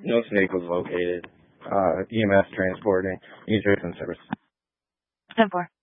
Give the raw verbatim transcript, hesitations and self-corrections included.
No snake was located. Uh, E M S transporting, user and service. ten four.